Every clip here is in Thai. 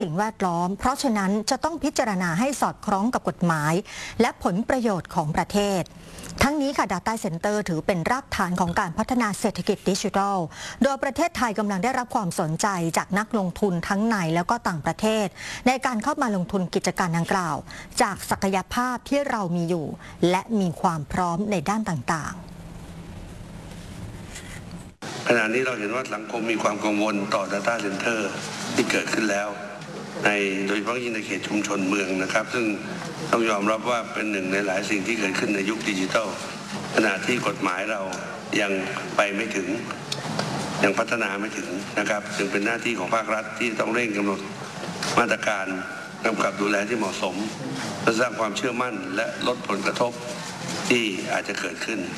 สิ่งแวดล้อมเพราะฉะนั้นจะต้องพิจารณาให้สอดคล้องกับกฎหมายและผลประโยชน์ของประเทศทั้งนี้ค่ะ Data Center ถือเป็นรากฐานของการพัฒนาเศรษฐกิจดิจิทัลโดยประเทศไทยกำลังได้รับความสนใจจากนักลงทุนทั้งในแล้วก็ต่างประเทศในการเข้ามาลงทุนกิจการดังกล่าวจากศักยภาพที่เรามีอยู่และมีความพร้อมในด้านต่างๆขณะนี้เราเห็นว่าสังคมมีความกังวลต่อ Data Center ที่เกิดขึ้นแล้วโดยเฉพาะยิ่งในเขตชุมชนเมืองนะครับซึ่งต้องยอมรับว่าเป็นหนึ่งในหลายสิ่งที่เกิดขึ้นในยุคดิจิทัลขณะที่กฎหมายเรายังไปไม่ถึงยังพัฒนาไม่ถึงนะครับจึงเป็นหน้าที่ของภาครัฐที่ต้องเร่งกำหนดมาตรการกำกับดูแลที่เหมาะสมเพื่อสร้างความเชื่อมั่นและลดผลกระทบที่อาจจะเกิดขึ้น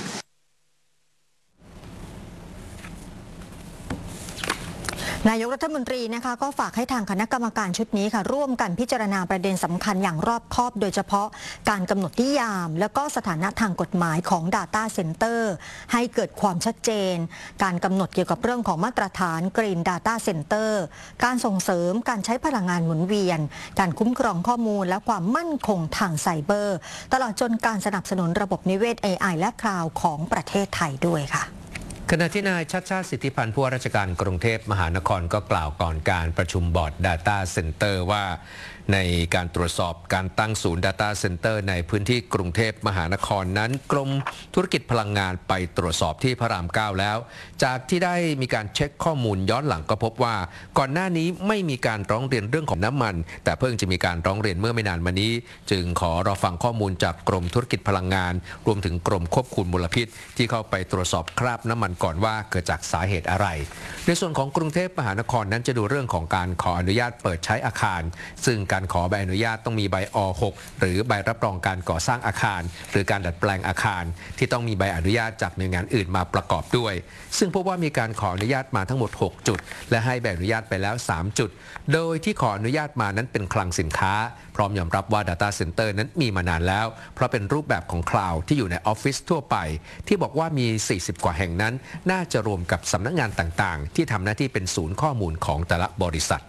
นายกรัฐมนตรีนะคะก็ฝากให้ทางคณะกรรมการชุดนี้ค่ะร่วมกันพิจารณาประเด็นสำคัญอย่างรอบคอบโดยเฉพาะการกำหนดนิยามและก็สถานะทางกฎหมายของ Data Center ให้เกิดความชัดเจนการกำหนดเกี่ยวกับเรื่องของมาตรฐาน Green Data Center การส่งเสริมการใช้พลังงานหมุนเวียนการคุ้มครองข้อมูลและความมั่นคงทางไซเบอร์ตลอดจนการสนับสนุนระบบนิเวศ AI และคลาวด์ของประเทศไทยด้วยค่ะขณะที่นายชัชชาติสิทธิพันธ์ผู้ว่าราชการกรุงเทพมหานครก็กล่าวก่อนการประชุมบอร์ด Data Center ว่าในการตรวจสอบการตั้งศูนย์ Data Center ในพื้นที่กรุงเทพมหานครนั้นกรมธุรกิจพลังงานไปตรวจสอบที่พระราม 9 แล้วจากที่ได้มีการเช็คข้อมูลย้อนหลังก็พบว่าก่อนหน้านี้ไม่มีการร้องเรียนเรื่องของน้ำมันแต่เพิ่งจะมีการร้องเรียนเมื่อไม่นานมานี้จึงขอรอฟังข้อมูลจากกรมธุรกิจพลังงานรวมถึงกรมควบคุมมลพิษที่เข้าไปตรวจสอบคราบน้ำมันก่อนว่าเกิดจากสาเหตุอะไรในส่วนของกรุงเทพมหานครนั้นจะดูเรื่องของการขออนุญาตเปิดใช้อาคารซึ่งการขอใบอนุญาตต้องมีใบอ.6 หรือใบรับรองการก่อสร้างอาคารหรือการดัดแปลงอาคารที่ต้องมีใบอนุญาตจากหน่วยงานอื่นมาประกอบด้วยซึ่งพบว่ามีการขออนุญาตมาทั้งหมด6จุดและให้ใบอนุญาตไปแล้ว3จุดโดยที่ขออนุญาตมานั้นเป็นคลังสินค้าพร้อมยอมรับว่า Data Center นั้นมีมานานแล้วเพราะเป็นรูปแบบของคลาวด์ที่อยู่ในออฟฟิศทั่วไปที่บอกว่ามี40กว่าแห่งนั้นน่าจะรวมกับสำนักงานต่างๆที่ทำหน้าที่เป็นศูนย์ข้อมูลของแต่ละบริษัท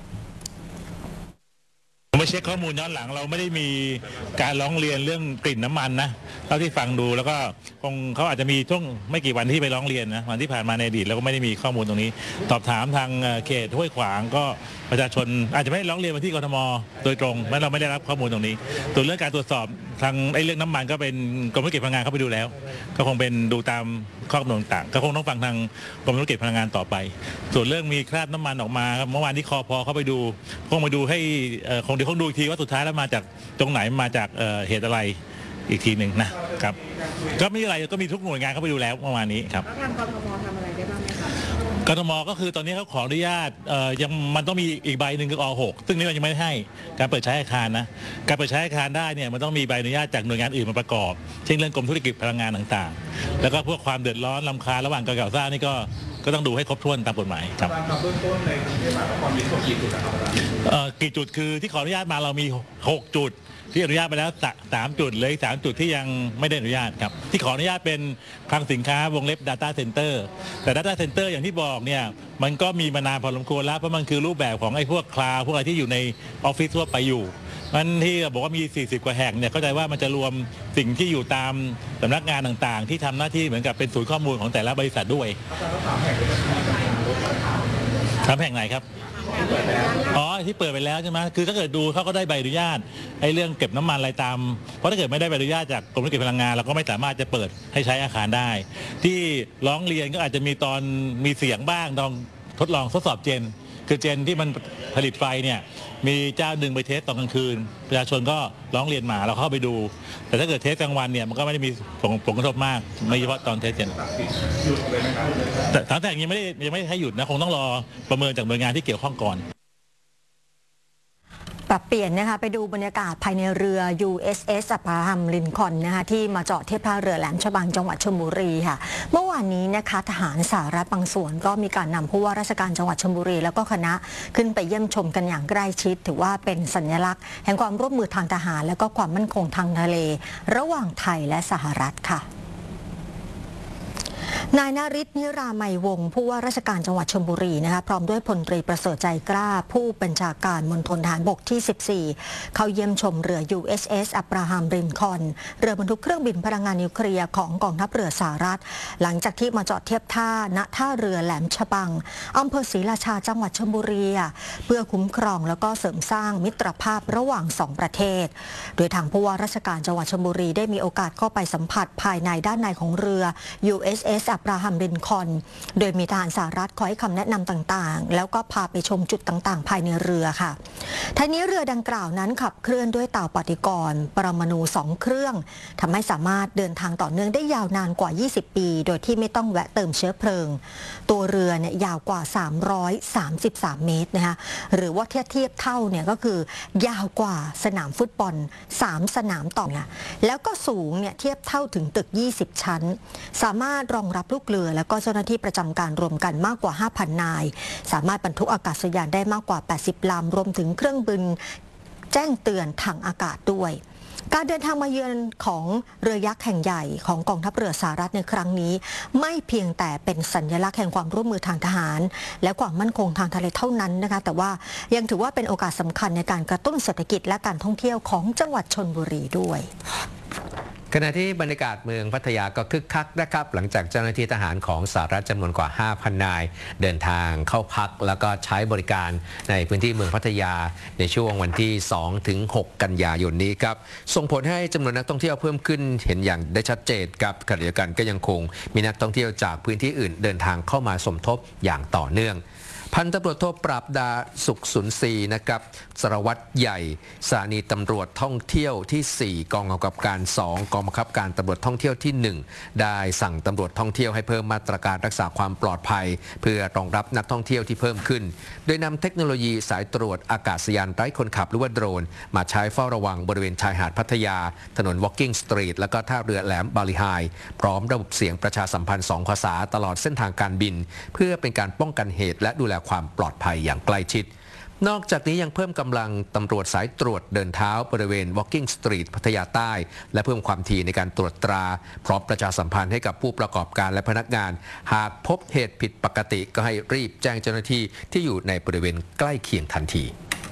มาเช็คข้อมูลย้อนหลังเราไม่ได้มีการร้องเรียนเรื่องกลิ่นน้ำมันนะเท่าที่ฟังดูแล้วก็คงเขาอาจจะมีช่วงไม่กี่วันที่ไปร้องเรียนนะวันที่ผ่านมาในอดีตแล้วก็ไม่ได้มีข้อมูลตรงนี้สอบถามทางเขตห้วยขวางก็ประชาชนอาจจะไม่ร้องเรียนมาที่กทมโดยตรงเพราะเราไม่ได้รับข้อมูลตรงนี้ส่วนเรื่องการตรวจสอบทางเรื่องน้ำมันก็เป็นกรมธุรกิจพลังงานเข้าไปดูแล้วก็คงเป็นดูตามข้อกำหนดต่างก็คงต้องฟังทางกรมธุรกิจพลังงานต่อไปส่วนเรื่องมีคราบน้ำมันออกมาเมื่อวานที่คพ.เข้าไปดูคงมาดูให้คงดูอีกทีว่าสุดท้ายแล้วมาจากตรงไหนมาจากเหตุอะไรอีกทีหนึ่งนะครับก็ไม่มีอะไรก็มีทุกหน่วยงานเข้าไปดูแล้วเมื่อวานนี้ครับแล้วทางกทมทำอะไรได้บ้างไหมคะกทมก็คือตอนนี้เขาขออนุญาตยังมันต้องมีอีกใบหนึ่งคืออ.6 ซึ่งนี่เรายังไม่ได้ให้การเปิดใช้อาคารนะการเปิดใช้อาคารได้เนี่ยมันต้องมีใบอนุญาตจากหน่วยงานอื่นมาประกอบเช่นเรื่องกรมธุรกิจพลังงานต่างๆแล้วก็พวกความเดือดร้อนรำคาญระหว่างการก่อสร้างนี่ก็ต้องดูให้ครบถ้วนตามกฎหมายครับเบื้องต้นในกรุงเทพมหานครมีกี่จุดนะครับกี่จุดคือที่ขออนุญาตมาเรามี6จุดที่อนุญาตไปแล้ว3จุดเลย3จุดที่ยังไม่ได้อนุญาตครับที่ขออนุญาตเป็นคลังสินค้าวงเล็บ Data Center แต่ Data Center อย่างที่บอกเนี่ยมันก็มีมานานพอสมควรแล้วเพราะมันคือรูปแบบของไอ้พวกคลาวด์พวกอะไรที่อยู่ในออฟฟิศทั่วไปอยู่มันที่บอกว่ามี40กว่าแห่งเนี่ยเข้าใจว่ามันจะรวมสิ่งที่อยู่ตามสำนักงานต่างๆที่ทำหน้าที่เหมือนกับเป็นศูนย์ข้อมูลของแต่ละบริษัทด้วย3แห่งไหนครับอ๋อที่เปิดไปแล้วใช่ไหมคือถ้าเกิดดูเขาก็ได้ใบอนุญาตไอ้เรื่องเก็บน้ำมันอะไรตามเพราะถ้าเกิดไม่ได้ใบอนุญาตจากกรมธุรกิจพลังงานเราก็ไม่สามารถจะเปิดให้ใช้อาคารได้ที่ร้องเรียนก็อาจจะมีตอนมีเสียงบ้างลองทดสอบเจนคือเจนที่มันผลิตไฟเนี่ยมีเจ้าหนึ่งไปเทสตอนกลางคืนประชาชนก็ร้องเรียนมาเราเข้าไปดูแต่ถ้าเกิดเทสกลางวันเนี่ยมันก็ไม่ได้มีผลกระทบมากไม่เฉพาะตอนเทสเจนแต่ทางแต่ยังไม่ได้ให้หยุดนะคงต้องรอประเมินจากหน่วยงานที่เกี่ยวข้องก่อนปรับเปลี่ยนนะคะไปดูบรรยากาศภายในเรือ USS อับราฮัมลินคอล์นนะคะที่มาจอดที่ท่าเรือแหลมฉบังจังหวัดชลบุรีค่ะเมื่อวานนี้นะคะทหารสหรัฐบางส่วนก็มีการนำผู้ว่าราชการจังหวัดชลบุรีแล้วก็คณะขึ้นไปเยี่ยมชมกันอย่างใกล้ชิดถือว่าเป็นสัญลักษณ์แห่งความร่วมมือทางทหารและก็ความมั่นคงทางทะเลระหว่างไทยและสหรัฐค่ะนายนฤทธิ์ นิรามัยวงศ์ผู้ว่าราชการจังหวัดชลบุรีนะคะพร้อมด้วยพลตรีประเสริฐใจกล้าผู้บัญชาการมณฑลทหารบกที่ 14 เข้าเยี่ยมชมเรือ USS อับราฮัม ลินคอล์นเรือบรรทุกเครื่องบินพลังงานนิวเคลียร์ของกองทัพเรือสหรัฐหลังจากที่มาจอดเทียบท่าณท่าเรือแหลมฉบังอำเภอศรีราชาจังหวัดชลบุรีเพื่อคุ้มครองแล้วก็เสริมสร้างมิตรภาพระหว่าง2ประเทศโดยทางผู้ว่าราชการจังหวัดชลบุรีได้มีโอกาสเข้าไปสัมผัสภายในด้านในของเรือ USS อับราฮัม ลินคอล์นโดยมีทหารสหรัฐคอยให้คำแนะนำต่างๆแล้วก็พาไปชมจุดต่างๆภายในเรือค่ะทั้งนี้เรือดังกล่าวนั้นขับเคลื่อนด้วยเต่าปฏิกรณ์ปรมาณู2 เครื่องทำให้สามารถเดินทางต่อเนื่องได้ยาวนานกว่า 20 ปีโดยที่ไม่ต้องแวะเติมเชื้อเพลิงตัวเรือเนี่ยยาวกว่า333 เมตรนะคะหรือว่าเทียบเท่าเนี่ยก็คือยาวกว่าสนามฟุตบอล3 สนามต่อเนี่ยแล้วก็สูงเนี่ยเทียบเท่าถึงตึก20 ชั้นสามารถรองรับลูกเรือแล้วก็เจ้าหน้าที่ประจำการรวมกันมากกว่า 5,000 นายสามารถบรรทุกอากาศยานได้มากกว่า80 ลำรวมถึงเครื่องบินแจ้งเตือนทางอากาศด้วยการเดินทางมาเยือนของเรือยักษ์แห่งใหญ่ของกองทัพเรือสหรัฐในครั้งนี้ไม่เพียงแต่เป็นสัญลักษณ์แห่งความร่วมมือทางทหารและความมั่นคงทางทะเลเท่านั้นนะคะแต่ว่ายังถือว่าเป็นโอกาสสำคัญในการกระตุ้นเศรษฐกิจและการท่องเที่ยวของจังหวัดชลบุรีด้วยขณะที่บรรยากาศเมืองพัทยาก็คึกคักนะครับหลังจากเจ้าหน้าที่ทหารของสหรัฐจำนวนกว่า 5,000 นายเดินทางเข้าพักแล้วก็ใช้บริการในพื้นที่เมืองพัทยาในช่วงวันที่ 2-6 กันยายนนี้ครับส่งผลให้จำนวนนักท่องเที่ยวเพิ่มขึ้นเห็นอย่างได้ชัดเจนครับขณะเดียวกันก็ยังคงมีนักท่องเที่ยวจากพื้นที่อื่นเดินทางเข้ามาสมทบอย่างต่อเนื่องพันตำรวจโทปราบดาสุขสุนทรีนะครับสารวัตรใหญ่สถานีตำรวจท่องเที่ยวที่ 4 กองกำกับการ 2 กองบังคับการตำรวจท่องเที่ยวที่ 1 ได้สั่งตำรวจท่องเที่ยวให้เพิ่มมาตรการรักษาความปลอดภัยเพื่อรองรับนักท่องเที่ยวที่เพิ่มขึ้นโดยนำเทคโนโลยีสายตรวจอากาศยานไร้คนขับหรือว่าโดรนมาใช้เฝ้าระวังบริเวณชายหาดพัทยาถนน Walking Street และก็ท่าเรือแหลมบาลีไฮพร้อมระบบเสียงประชาสัมพันธ์2 ภาษาตลอดเส้นทางการบินเพื่อเป็นการป้องกันเหตุและดูแลความปลอดภัยอย่างใกล้ชิดนอกจากนี้ยังเพิ่มกำลังตำรวจสายตรวจเดินเท้าบริเวณ Walking Street พัทยาใต้และเพิ่มความถี่ในการตรวจตราพร้อมประชาสัมพันธ์ให้กับผู้ประกอบการและพนักงานหากพบเหตุผิดปกติก็ให้รีบแจ้งเจ้าหน้าที่ที่อยู่ในบริเวณใกล้เคียงทันที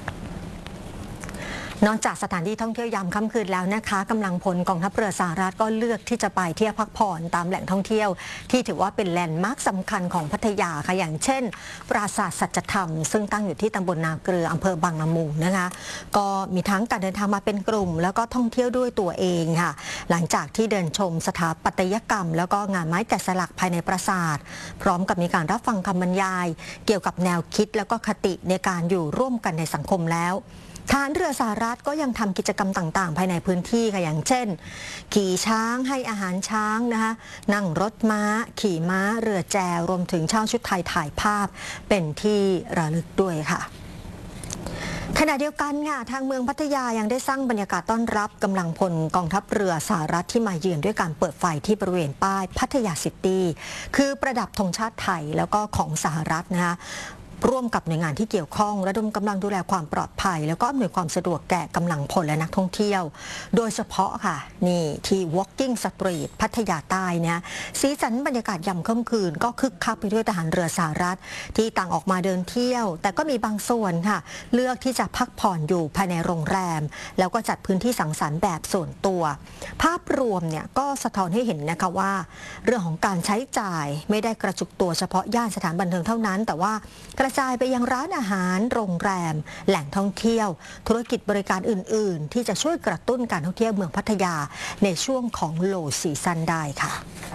นอกจากสถานที่ท่องเที่ยวยามค่ำคืนแล้วนะคะกำลังพลกองทัพเรือสหรัฐก็เลือกที่จะไปเที่ยวพักผ่อนตามแหล่งท่องเที่ยวที่ถือว่าเป็นแลนด์มาร์คสำคัญของพัทยาค่ะอย่างเช่นปราสาทสัจธรรมซึ่งตั้งอยู่ที่ตำบลนาเกลืออำเภอบางละมุงนะคะก็มีทั้งการเดินทางมาเป็นกลุ่มแล้วก็ท่องเที่ยวด้วยตัวเองค่ะหลังจากที่เดินชมสถาปัตยกรรมแล้วก็งานไม้แกะสลักภายในปราสาทพร้อมกับมีการรับฟังคำบรรยายเกี่ยวกับแนวคิดแล้วก็คติในการอยู่ร่วมกันในสังคมแล้วทหารเรือสหรัฐก็ยังทำกิจกรรมต่างๆภายในพื้นที่ค่ะอย่างเช่นขี่ช้างให้อาหารช้างนะคะนั่งรถม้าขี่ม้าเรือแจวรวมถึงเช่าชุดไทยถ่ายภาพเป็นที่ระลึกด้วยค่ะขณะเดียวกันค่ะทางเมืองพัทยายังได้สร้างบรรยากาศต้อนรับกำลังพลกองทัพเรือสหรัฐที่มาเยือนด้วยการเปิดไฟที่บริเวณป้ายพัทยาซิตี้คือประดับธงชาติไทยแล้วก็ของสหรัฐนะคะร่วมกับหน่วยงานที่เกี่ยวข้องระดมกำลังดูแลความปลอดภัยแล้วก็อำนวยความสะดวกแก่กำลังพลและนักท่องเที่ยวโดยเฉพาะค่ะนี่ที่ Walking Street พัทยาใต้เนี่ยสีสันบรรยากาศยามค่ำคืนก็คึกคักไปด้วยทหารเรือสหรัฐที่ต่างออกมาเดินเที่ยวแต่ก็มีบางส่วนค่ะเลือกที่จะพักผ่อนอยู่ภายในโรงแรมแล้วก็จัดพื้นที่สังสรรค์แบบส่วนตัวภาพรวมเนี่ยก็สะท้อนให้เห็นนะคะว่าเรื่องของการใช้จ่ายไม่ได้กระจุกตัวเฉพาะย่านสถานบันเทิงเท่านั้นแต่ว่ากระจายไปยังร้านอาหารโรงแรมแหล่งท่องเที่ยวธุรกิจบริการอื่นๆที่จะช่วยกระตุ้นการท่องเที่ยวเมืองพัทยาในช่วงของโลซีซั่นได้ค่ะ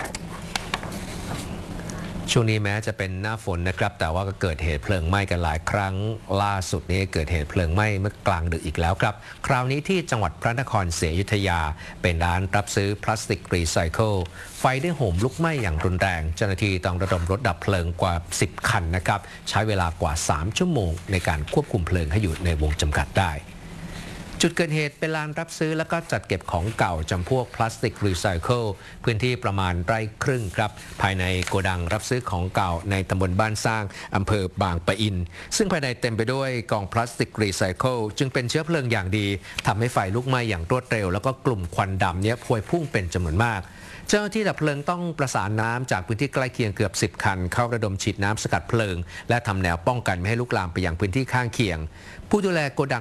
ช่วงนี้แม้จะเป็นหน้าฝนนะครับแต่ว่าก็เกิดเหตุเพลิงไหม้กันหลายครั้งล่าสุดนี้เกิดเหตุเพลิงไหม้เมื่อกลางดึกอีกแล้วครับคราวนี้ที่จังหวัดพระนครศรีอยุธยาเป็นร้านรับซื้อพลาสติกรีไซเคิลไฟได้โหมลุกไหม้อย่างรุนแรงเจ้าหน้าที่ต้องระดมรถดับเพลิงกว่า10 คันนะครับใช้เวลากว่า3 ชั่วโมงในการควบคุมเพลิงให้อยู่ในวงจำกัดได้จุดเกิดเหตุเป็นลานรับซื้อและก็จัดเก็บของเก่าจำพวกพลาสติกรีไซเคิลพื้นที่ประมาณไร่ครึ่งครับภายในโกดังรับซื้อของเก่าในตำบลบ้านสร้างอำเภอบางปะอินซึ่งภายในเต็มไปด้วยกองพลาสติกรีไซเคิลจึงเป็นเชื้อเพลิงอย่างดีทำให้ไฟลุกไหม้อย่างรวดเร็วแล้วก็กลุ่มควันดำพวยพุ่งเป็นจำนวนมากเจ้าหน้าที่ดับเพลิงต้องประสานน้ำจากพื้นที่ใกล้เคียงเกือบ10 คันเข้าระดมฉีดน้ำสกัดเพลิงและทำแนวป้องกันไม่ให้ลุกลามไปยังพื้นที่ข้างเคียงผู้ดูแลโกดัง